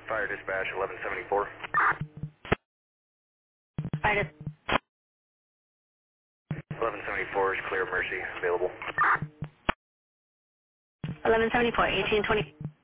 Fire dispatch 1174. Fire dis- 1174 is clear, Mercy available. 1174, 1820.